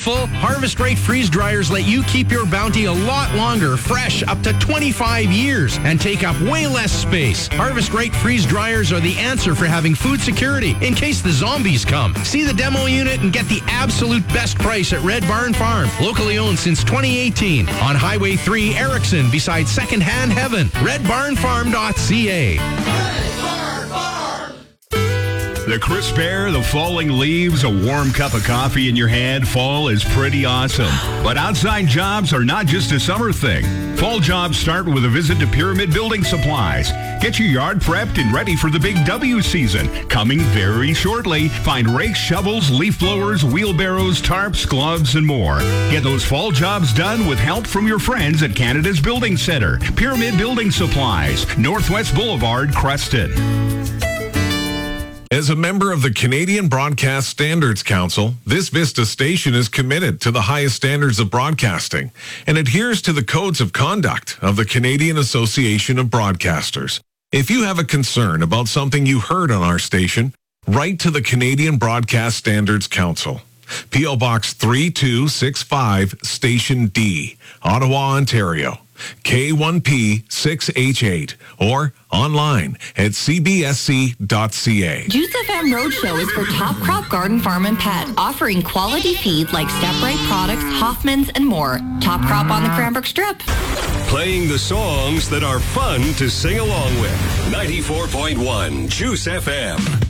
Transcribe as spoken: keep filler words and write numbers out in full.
full, Harvest Right freeze dryers let you keep your bounty a lot longer, fresh up to twenty-five years, and take up way less space. Harvest Right freeze dryers are the answer for having food security in case the zombies come. See the demo unit and get the absolute best price at Red Barn Farm, locally owned since twenty eighteen, on Highway three, Erickson, beside Secondhand Heaven. red barn farm dot c a. The crisp air, the falling leaves, a warm cup of coffee in your hand, fall is pretty awesome. But outside jobs are not just a summer thing. Fall jobs start with a visit to Pyramid Building Supplies. Get your yard prepped and ready for the big W season, coming very shortly. Find rakes, shovels, leaf blowers, wheelbarrows, tarps, gloves, and more. Get those fall jobs done with help from your friends at Canada's Building Center. Pyramid Building Supplies, Northwest Boulevard, Creston. As a member of the Canadian Broadcast Standards Council, this Vista station is committed to the highest standards of broadcasting and adheres to the codes of conduct of the Canadian Association of Broadcasters. If you have a concern about something you heard on our station, write to the Canadian Broadcast Standards Council. P O Box three two six five, Station D, Ottawa, Ontario, K one P six H eight, or online at c b s c dot c a. Juice F M Roadshow is for Top Crop Garden Farm and Pet, offering quality feed like Step Right products, Hoffman's, and more. Top Crop on the Cranbrook Strip. Playing the songs that are fun to sing along with. ninety-four point one Juice F M.